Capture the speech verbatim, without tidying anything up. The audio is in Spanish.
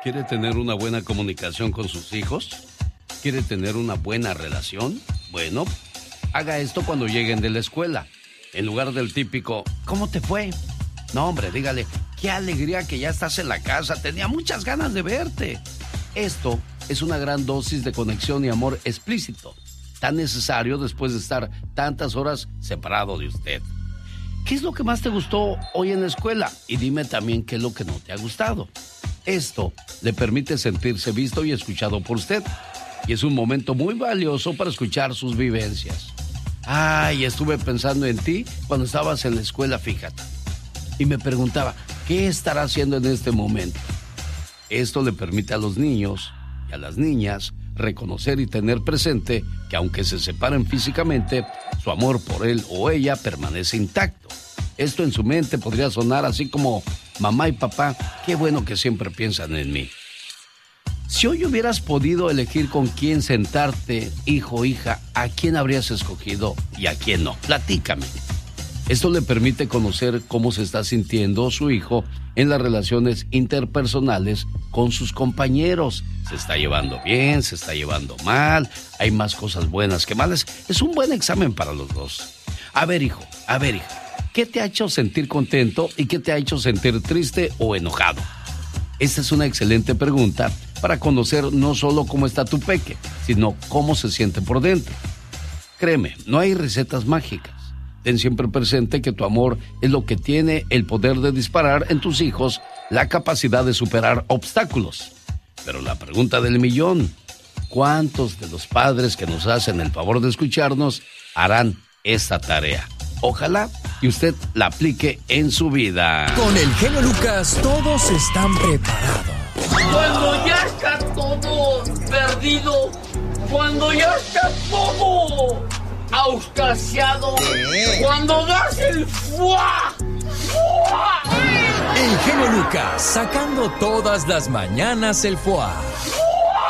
¿Quiere tener una buena comunicación con sus hijos? ¿Quiere tener una buena relación? Bueno, haga esto cuando lleguen de la escuela. En lugar del típico, ¿cómo te fue? No, hombre, dígale, qué alegría que ya estás en la casa, tenía muchas ganas de verte. Esto es una gran dosis de conexión y amor explícito, tan necesario después de estar tantas horas separado de usted. ¿Qué es lo que más te gustó hoy en la escuela? Y dime también qué es lo que no te ha gustado. Esto le permite sentirse visto y escuchado por usted. Y es un momento muy valioso para escuchar sus vivencias. Ay, estuve pensando en ti cuando estabas en la escuela, fíjate. Y me preguntaba, ¿qué estará haciendo en este momento? Esto le permite a los niños y a las niñas reconocer y tener presente que aunque se separen físicamente, su amor por él o ella permanece intacto. Esto en su mente podría sonar así como, mamá y papá, qué bueno que siempre piensan en mí. Si hoy hubieras podido elegir con quién sentarte, hijo o hija, ¿a quién habrías escogido y a quién no? Platícame. Esto le permite conocer cómo se está sintiendo su hijo en las relaciones interpersonales con sus compañeros. ¿Se está llevando bien? ¿Se está llevando mal? ¿Hay más cosas buenas que malas? Es un buen examen para los dos. A ver, hijo, a ver, hija. ¿Qué te ha hecho sentir contento y qué te ha hecho sentir triste o enojado? Esta es una excelente pregunta para conocer no solo cómo está tu peque, sino cómo se siente por dentro. Créeme, no hay recetas mágicas. Ten siempre presente que tu amor es lo que tiene el poder de disparar en tus hijos la capacidad de superar obstáculos. Pero la pregunta del millón, ¿cuántos de los padres que nos hacen el favor de escucharnos harán esta tarea? Ojalá y usted la aplique en su vida. Con el genio Lucas todos están preparados. Cuando ya está todo perdido, cuando ya está todo auscasiado, cuando das el fuá, fuá. El genio Lucas sacando todas las mañanas el fuá.